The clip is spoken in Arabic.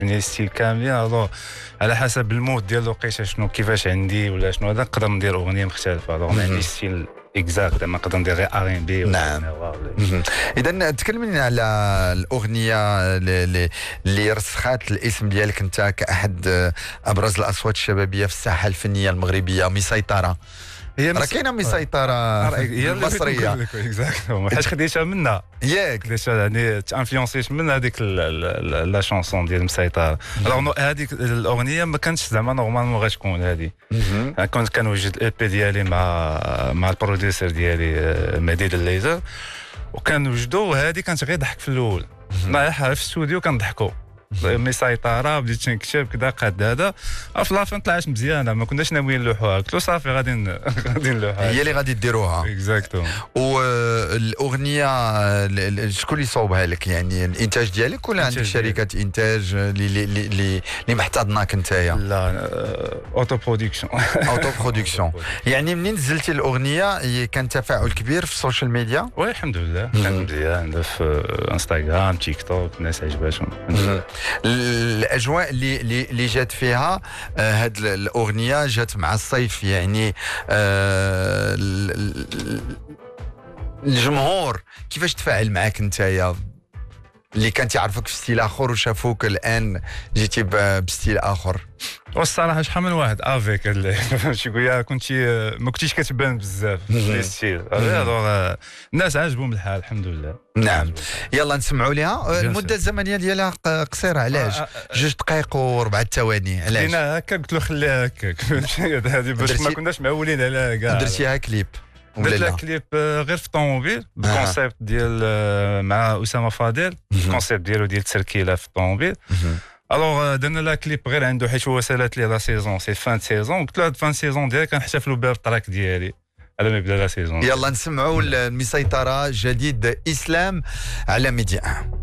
يعني ستيل كاملين الوغ على حسب المود ديال الوقيته شنو كيفاش عندي ولا شنو هذا نقدر ندير اغنيه مختلفه الوغ ما عنديش ستيل اكزاكت ما نقدر ندير غير ار ان بي. نعم. اذا تكلمني على الاغنيه اللي رسخات الاسم ديالك انت كاحد ابرز الاصوات الشبابيه في الساحه الفنيه المغربيه، مسيطره. راه كاينه مسيطره هي المصريه اكزاكتومون حيت خديتها منها ياك خديتها يعني تانفلونسيت من هذيك لا شونسون ديال مسيطره. الوغ هذيك الاغنيه ما كانتش زعما نورمالمون غتكون هذه. كنت كنوجد الاي بي ديالي مع البروديوسر ديالي مديد الليزر وكنوجدو هذه كانت غير ضحك في الاول رايحه في الاستوديو كنضحكوا مسيطره بديت نكتب كذا قاد هذا في لافين طلعت مزيانه ما كناش ناويين نلوحوها قلت له صافي غادي نلوحوها هي اللي غادي ديروها اكزاكتومون. والاغنيه شكون اللي صوبها لك يعني الانتاج ديالك ولا عندك شركه انتاج اللي محتضناك نتايا؟ لا اوتو برودكسيون يعني منين نزلتي الاغنيه كان تفاعل كبير في السوشيال ميديا؟ وي الحمد لله كان مزيان في انستغرام تيك توك الناس عجباتهم. الاجواء اللي جات فيها هاد الاغنيه جات مع الصيف يعني الجمهور كيفاش تفاعل معك نتايا اللي كان تعرفك في ستيل اخر وشافوك الان جيتي بستيل اخر؟ والصراحه شحال من واحد افيك شي يقول لي ما كنتيش كتبان بزاف في ستيل الناس عاجبهم الحال الحمد لله. نعم يلا نسمعوا لها. المده الزمنيه ديالها قصيره علاش؟ 2 دقائق و4 ثواني علاش؟ لينا هكا قلت له خليها هكاك هذه باش ما كناش معولين عليها كاع. درتيها كليب درت لها كليب غير في الطوموبيل بالكونسيبت ديال مع اسامه فاضل الكونسيبت ديالو ديال التركيله في الطوموبيل. الوغ درنا لها كليب غير عنده حيت هو سالات لي لا سيزون سي فان سيزون قلت له هاد فان سيزون ديالي كنحتفلوا بها بالتراك ديالي على ما يبدا لا سيزون. يلا نسمعوا المسيطره جديد اسلام على ميديا 1.